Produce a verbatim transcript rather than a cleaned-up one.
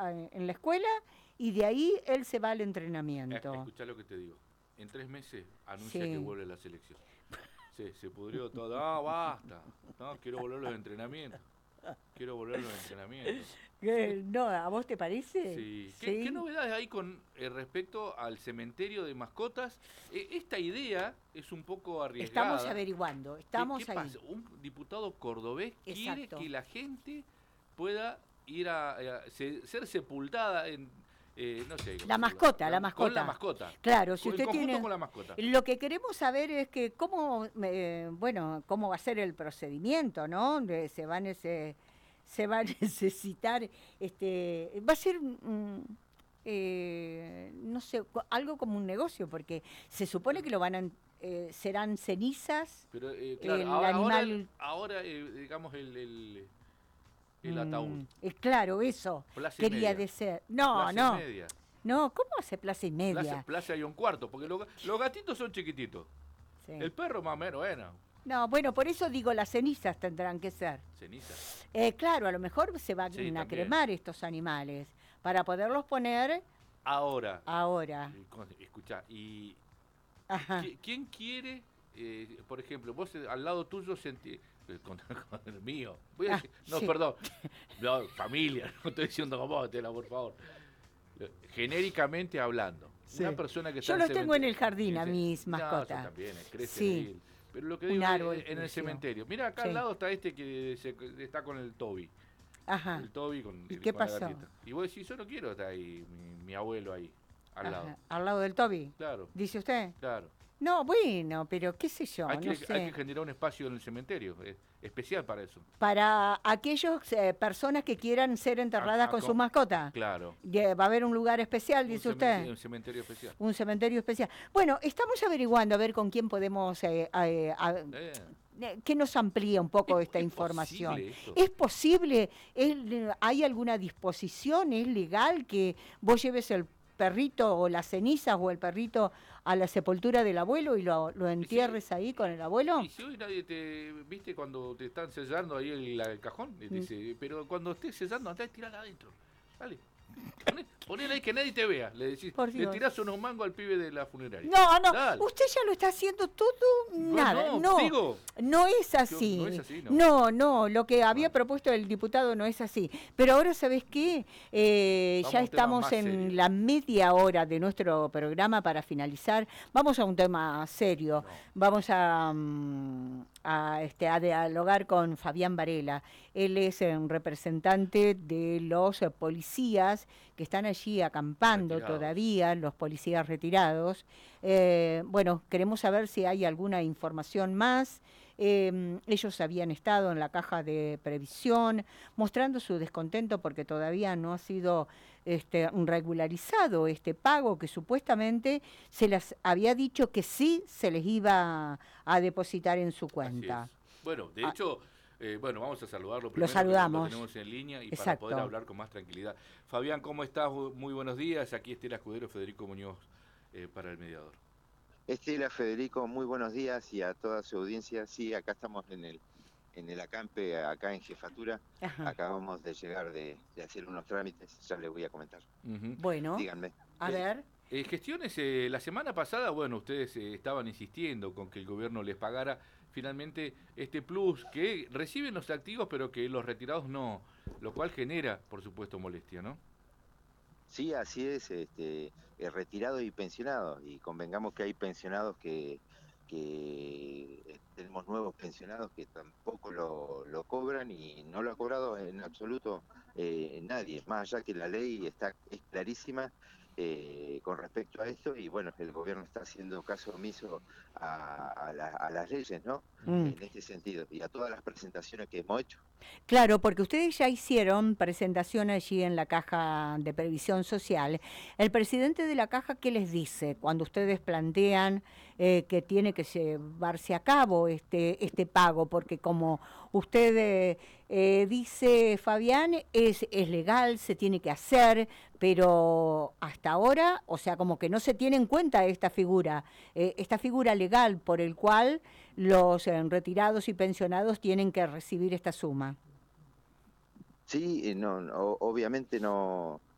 a- en la escuela y de ahí él se va al Eh, entrenamiento. Escuchá lo que te digo. En tres meses anuncia que Sí. vuelve la selección. Sí, se pudrió todo. Ah, basta. No, quiero volver a los entrenamientos. Quiero volver a los entrenamientos. Sí, Eh, No, ¿a vos te parece? sí. ¿Qué, qué Sí. novedades hay con eh, respecto al cementerio de mascotas? Eh, esta idea es un poco Estamos arriesgada. averiguando, ¿Qué, qué estamos ahí. pasa? Un diputado cordobés quiere Exacto. que la gente pueda ir a, a se- ser sepultada en, eh, no sé cómo La se llama, mascota, la la- con la mascota. mascota, Claro, si co- en usted conjunto tiene... con la mascota. Lo que queremos saber es que cómo, eh, bueno, cómo va a ser el procedimiento, ¿no? De- se va a nece- se va a necesitar, este, va a ser, mm, eh, no sé, co- algo como un negocio, porque se supone que lo van a, en- eh, serán cenizas, Pero eh, claro, el ahora, ahora, el- animal, ahora eh, digamos el, el, el ataúd, mm, es claro, eso plaza y quería media, decir. No, plaza y no, media, no, ¿cómo hace plaza y plaza, media? plaza y un cuarto, porque los, ga- los gatitos son chiquititos, Sí. el perro más o menos, bueno, No, bueno, por eso digo, las cenizas tendrán que ser. ceniza. Eh, claro, a lo mejor se van Sí, a también. cremar estos animales para poderlos poner Ahora, ahora. eh, con- escuchá, y Ajá. ¿qui- ¿quién quiere, eh, por ejemplo, vos eh, al lado tuyo sentí, eh, con, con el mío, voy a Ah, decir, no, sí. perdón, no, familia, no estoy diciendo con vos, Tela, por favor. Eh, Genéricamente hablando, Sí. una persona que está Yo en los tengo en el cementerio, jardín a sí, mis no, mascotas. eso también, eh, crecen Sí, ahí. Pero lo que un digo, árbol eh, en el creció. cementerio, mira, acá Sí. al lado está este que se- está con el Toby, Ajá. el Toby con, ¿Y el- qué con la pasó? gatita. Y vos decís, yo no quiero estar ahí, mi, mi abuelo ahí, al lado. Ajá. Al lado del Toby. Claro, ¿Dice usted? claro. No, bueno, pero qué sé yo, Hay que, no hay sé. que generar un espacio en el cementerio, eh, especial para eso. Para aquellas eh, personas que quieran ser enterradas A- a con co- su mascota. Claro. Ye- Va a haber un lugar especial, Un dice cementerio, usted. un cementerio especial. Un cementerio especial. Bueno, estamos averiguando a ver con quién podemos, eh, eh, a- Eh, eh, que nos amplíe un poco ¿Es- esta es información. posible esto? ¿Es posible? ¿Es, ¿Hay alguna disposición? ¿Es legal que vos lleves el perrito o las cenizas o el perrito a la sepultura del abuelo y lo, lo entierres ahí con el abuelo? Y si hoy nadie te, viste cuando te están sellando ahí el, la- el cajón, y te Mm. dice, pero cuando estés sellando, andá y tirala adentro. Dale. Poné- Ponela ahí que nadie te vea. Le decís, Por le Dios. tirás unos mangos al pibe de la funeraria. No, no, Dale. usted ya lo está haciendo todo, nada, no, no, digo, no es así. no es así, no. no, no, lo que había Bueno. propuesto el diputado no es así. Pero ahora, ¿sabes qué? Eh, Vamos ya a un tema estamos más en serio. la media hora de nuestro programa para finalizar. Vamos a un tema serio. No. Vamos a, mm, a, este, a dialogar con Fabián Varela. Él es eh, un representante de los eh, policías que están allí acampando Retirados. todavía, los policías retirados. Eh, bueno, queremos saber si hay alguna información más. Eh, ellos habían estado en la caja de previsión mostrando su descontento porque todavía no ha sido este, regularizado este pago que supuestamente se les había dicho que sí se les iba a depositar en su Así cuenta. es. Bueno, de Ah. hecho, eh, bueno, vamos a saludarlo primero. que saludamos. Lo tenemos en línea y para Exacto. poder hablar con más tranquilidad. Fabián, ¿cómo estás? Muy buenos días. Aquí está el escudero Federico Muñoz eh, para el mediador. Estela, Federico, muy buenos días y a toda su audiencia. Sí, acá estamos en el en el acampe, acá en Jefatura. Ajá. Acabamos de llegar de, de hacer unos trámites, ya les voy a comentar. Ujú. Bueno, Díganme. a Eh, ver. Eh, gestiones, eh, la semana pasada, bueno, ustedes eh, estaban insistiendo con que el gobierno les pagara finalmente este plus que reciben los activos, pero que los retirados no, lo cual genera, por supuesto, molestia, ¿no? Sí, así es, este, eh, retirados y pensionados. Y convengamos que hay pensionados que, que eh, tenemos nuevos pensionados que tampoco lo, lo cobran y no lo ha cobrado en absoluto eh, nadie. Más allá que la ley está es clarísima eh, con respecto a esto y bueno, el gobierno está haciendo caso omiso a, a, la- a las leyes, ¿no? Mm. En este sentido y a todas las presentaciones que hemos hecho. Claro, porque ustedes ya hicieron presentación allí en la Caja de Previsión Social. El presidente de la Caja, ¿qué les dice cuando ustedes plantean eh, que tiene que llevarse a cabo este, este pago? Porque como usted eh, eh, dice, Fabián, es, es legal, se tiene que hacer, pero hasta ahora, o sea, como que no se tiene en cuenta esta figura, eh, esta figura legal por el cual los eh, retirados y pensionados tienen que recibir esta suma. Sí, eh, no, no, obviamente no,